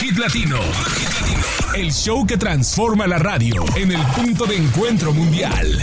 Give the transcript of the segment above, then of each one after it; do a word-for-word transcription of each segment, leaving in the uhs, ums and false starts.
Hit Latino. El show que transforma la radio en el punto de encuentro mundial.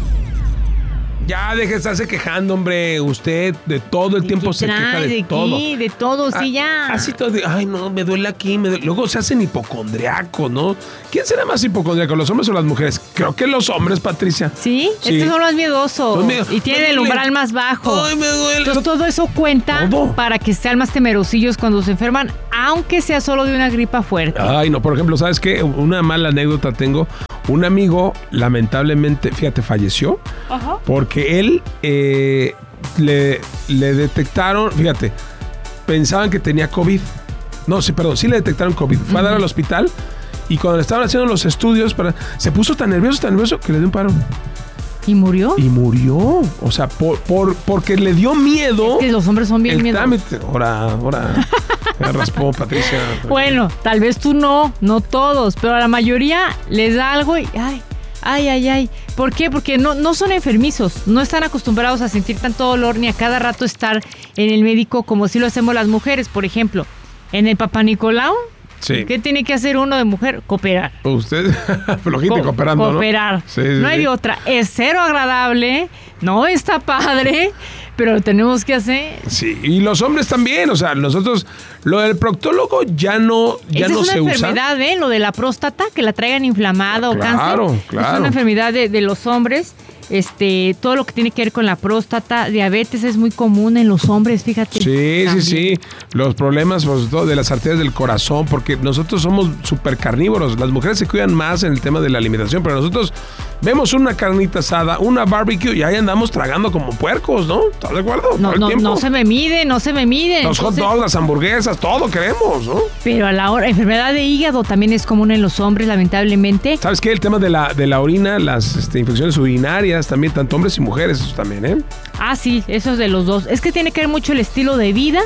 Ya, deje de estarse quejando, hombre. Usted de todo el tiempo se queja de, de todo. Aquí, de todo, sí, ya. Así todo. De, ay, no, me duele aquí. Me duele. Luego se hacen hipocondriacos, ¿no? ¿Quién será más hipocondriaco, los hombres o las mujeres? Creo que los hombres, Patricia. ¿Sí? Sí. Estos son los miedosos. Miedo- y tienen me el duele. umbral más bajo. Ay, me duele. Entonces todo eso cuenta Todo. para que sean más temerosillos cuando se enferman, aunque sea solo de una gripa fuerte. Ay, no, por ejemplo, ¿sabes qué? Una mala anécdota tengo. Un amigo, lamentablemente, fíjate, falleció. Ajá. Porque él eh, le, le detectaron, fíjate, pensaban que tenía COVID. No, sí, perdón, sí le detectaron COVID. Fue a dar al hospital y cuando le estaban haciendo los estudios, para, se puso tan nervioso, tan nervioso que le dio un paro. ¿Y murió? Y murió. O sea, por, por, porque le dio miedo. Es que los hombres son bien el miedosos. trámite. Ahora, ahora. Me raspó, Patricia. Bueno, tal vez tú no, no todos, pero a la mayoría les da algo y ay, ay, ay, ay. ¿Por qué? Porque no, no son enfermizos, no están acostumbrados a sentir tanto dolor ni a cada rato estar en el médico como si lo hacemos las mujeres. Por ejemplo, en el Papá Nicolau, Sí. ¿qué tiene que hacer uno de mujer? Cooperar. Usted, flojito y Co- cooperando, ¿no? Cooperar. Sí, sí, no hay sí. de otra. Es cero agradable, no está padre, pero lo tenemos que hacer. Sí, y los hombres también, o sea, nosotros, lo del proctólogo ya no, ya Esa no es se una usa. enfermedad, ¿eh? Lo de la próstata, que la traigan inflamada o Claro, cáncer. claro. Es una enfermedad de, de los hombres. Este, todo lo que tiene que ver con la próstata, diabetes es muy común en los hombres, fíjate. Sí, También. sí, sí. Los problemas, por todo, de las arterias del corazón, porque nosotros somos súper carnívoros. Las mujeres se cuidan más en el tema de la alimentación, pero nosotros vemos una carnita asada, una barbecue y ahí andamos tragando como puercos, ¿no? ¿Estás de acuerdo? No, Todo el no, tiempo. no se me mide, no se me mide. Los hot Entonces, dogs, las hamburguesas, todo queremos, ¿no? pero a la hora, enfermedad de hígado también es común en los hombres, lamentablemente. ¿Sabes qué? El tema de la, de la orina, las este, infecciones urinarias, también, tanto hombres y mujeres, eso también, ¿eh? Ah, sí, eso es de los dos. Es que tiene que ver mucho el estilo de vida,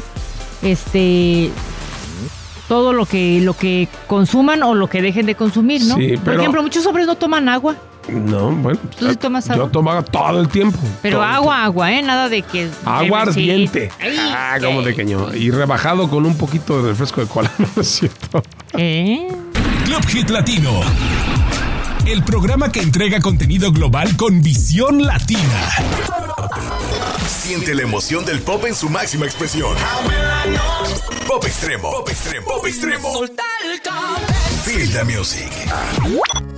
este, todo lo que lo que consuman o lo que dejen de consumir, ¿no? Sí, Por pero- ejemplo, muchos hombres no toman agua, No, bueno. ¿Tú sí tomas agua? Yo tomaba todo el tiempo. pero todo el agua, agua, ¿eh? Nada de que... Agua Sí. ardiente. Ay, Ah, como ay. pequeño. Y rebajado con un poquito de refresco de cola, ¿no es cierto? ¿Eh? Club Hit Latino. El programa que entrega contenido global con visión latina. Siente la emoción del pop en su máxima expresión. Pop extremo. Pop extremo. Pop extremo. Feel the music.